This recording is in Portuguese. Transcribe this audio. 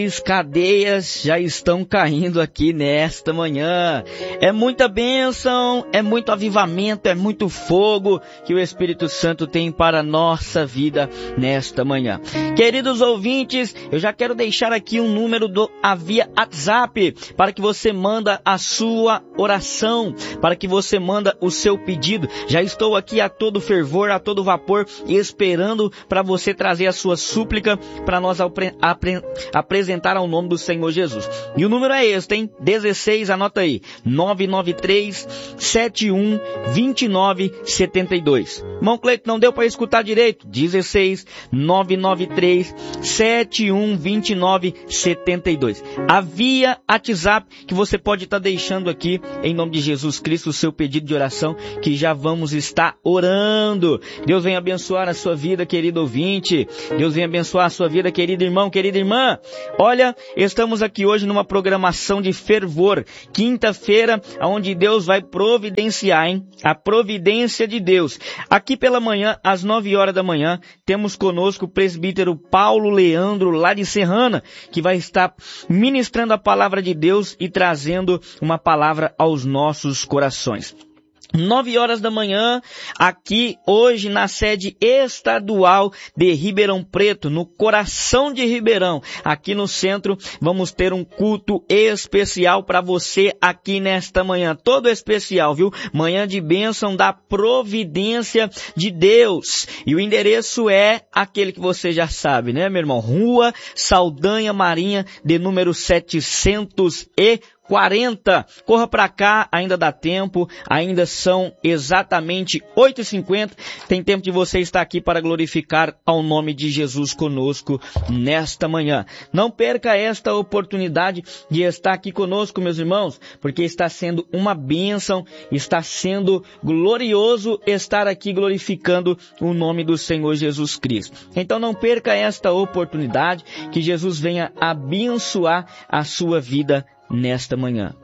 As cadeias já estão caindo aqui nesta manhã. É muita bênção, é muito avivamento, é muito fogo que o Espírito Santo tem para a nossa vida nesta manhã. Queridos ouvintes, eu já quero deixar aqui um número via WhatsApp para que você manda a sua oração, para que você manda o seu pedido. Já estou aqui a todo fervor, a todo vapor, esperando para você trazer a sua súplica para nós apresentar ao nome do Senhor Jesus. E o número é este, hein? 16, anota aí. 993-71-29-72. Irmão Cleito, não deu para escutar direito? 16, 993-71-29-72. A via WhatsApp que você pode estar deixando aqui, em nome de Jesus Cristo, o seu pedido de oração, que já vamos estar orando. Deus venha abençoar a sua vida, querido ouvinte. Deus venha abençoar a sua vida, querido irmão, querida irmã. Olha, estamos aqui hoje numa programação de fervor. Quinta-feira, onde Deus vai providenciar, hein? A providência de Deus. Aqui pela manhã, às 9 horas da manhã, temos conosco o presbítero Paulo Leandro, lá de Serrana, que vai estar ministrando a palavra de Deus e trazendo uma palavra aos nossos corações. 9 horas da manhã, aqui hoje na sede estadual de Ribeirão Preto, no coração de Ribeirão, aqui no centro, vamos ter um culto especial para você aqui nesta manhã, todo especial, viu? Manhã de bênção da providência de Deus. E o endereço é aquele que você já sabe, né, meu irmão? Rua Saldanha Marinha, de número 740. Corra para cá, ainda dá tempo, ainda são exatamente 8h50, tem tempo de você estar aqui para glorificar ao nome de Jesus conosco nesta manhã. Não perca esta oportunidade de estar aqui conosco, meus irmãos, porque está sendo uma bênção, está sendo glorioso estar aqui glorificando o nome do Senhor Jesus Cristo. Então não perca esta oportunidade, que Jesus venha abençoar a sua vida nesta manhã.